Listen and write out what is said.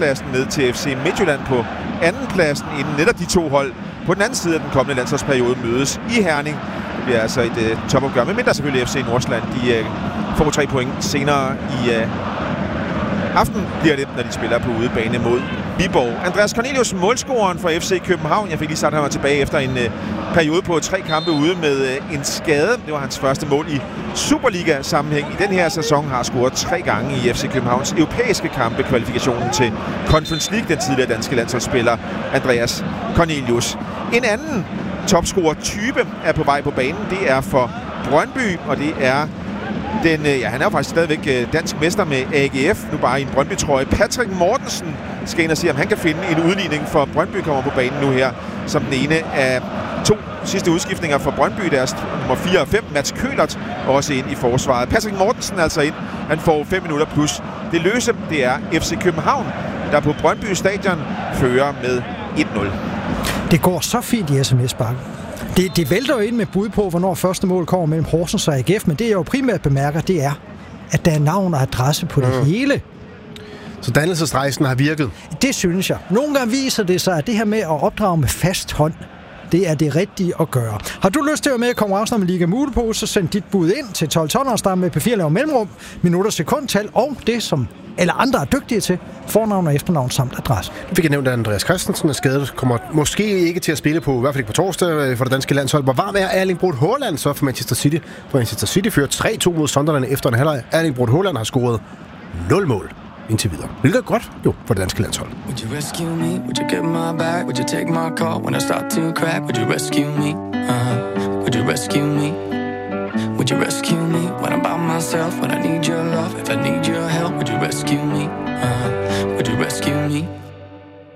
tredjepladsen ned til FC Midtjylland på andenpladsen, inden netop de to hold på den anden side af den kommende landsholdsperiode mødes i Herning. Det bliver altså et topopgør, men mindre selvfølgelig FC Nordsjælland. De får 3 point senere i aften bliver det, når de spiller på udebane mod Viborg. Andreas Cornelius, målscoreren for FC København. Jeg fik lige sagt ham tilbage efter en periode på 3 kampe ude med en skade. Det var hans første mål i Superliga-sammenhæng. I den her sæson har scoret 3 gange i FC Københavns europæiske kampe, kvalifikationen til Conference League, den tidligere danske landsholdsspiller Andreas Cornelius. En anden topscorer-type er på vej på banen. Det er for Brøndby, og det er han er jo faktisk stadigvæk dansk mester med AGF, nu bare i en Brøndby-trøje. Patrick Mortensen skal ind og se, om han kan finde en udligning, for Brøndby kommer på banen nu her som den ene af 2 sidste udskiftninger for Brøndby. Deres nummer 4 og 5, Mats Kølert, også ind i forsvaret. Patrick Mortensen altså ind. Han får 5 minutter plus. Det løse, det er FC København, der på Brøndby Stadion fører med 1-0. Det går så fint i SMS-bakken. Det vælter jo ind med bud på, hvornår første mål kommer mellem Horsens og AGF, men det jeg jo primært bemærker, det er, at der er navn og adresse på det hele. Så dannelsesrejsen har virket? Det synes jeg. Nogle gange viser det sig, at det her med at opdrage med fast hånd, det er det rigtige at gøre. Har du lyst til at være med i konkurrencen om Liga Mulepose, så send dit bud ind til 12 start med P4 laver mellemrum, minutter, sekundtal og det, som alle andre er dygtige til, fornavn og efternavn samt adresse. Det fik jeg nævnt, at Andreas Christensen er skadet, kommer måske ikke til at spille på, i hvert fald ikke på torsdag for det danske landshold. Hvor varm er Erling Braut Haaland så for Manchester City? For Manchester City fører 3-2 mod Sunderland efter en halvleg. Erling Braut Haaland har scoret 0 mål indtil videre. Hvilket er godt jo for det danske landshold. Would you rescue me? Would you get my back? Would you take my call when I start to crack? Would you rescue me? Would you rescue me? Would you rescue me when I'm by myself? When I need your love, if I need your help, would you rescue me? Would you rescue me?